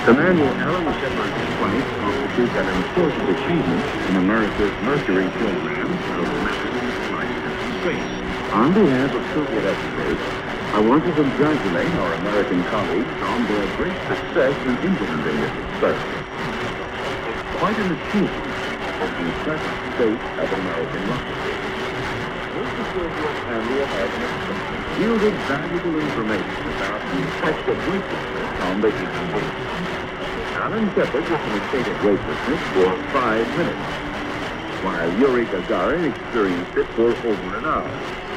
Commander Alan Shepard's flight constitutes an important achievement in America's Mercury program of manned flight into space. On behalf of Soviet experts, I want to congratulate our American colleagues on their great success in implementing this experiment. It's quite an achievement of the present state of American rocketry. Both the Soviet and the American experiment yielded valuable information about the effect of weightlessness on the human being. Alan Shepard was in a state of weightlessness for 5 minutes, while Yuri Gagarin experienced it for over an hour.